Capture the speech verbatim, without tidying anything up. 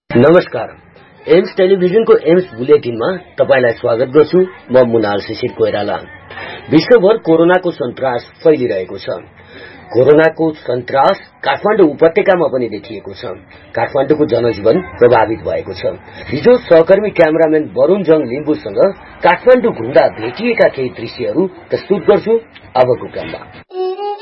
नमस्कार। एम्स टेलिभिजनको एम्स बुलेटिनमा तपाईलाई स्वागत गर्छु। म मुनाल शिशिर कोइराला। विश्वभर कोरोनाको सन्तास फैलिरहेको छ। कोरोनाको सन्तास काठमाडौँ उपत्यकामा पनि देखिएको छ। काठमाडौँको जनजीवन प्रभावित भएको छ। हिजो सहकर्मी क्यामेराम्यान वरुण जङ लिम्बुसँग काठमाडौँ घुम्दा भेटिएका केही दृश्यहरू प्रस्तुत गर्छु अबको क्रममा।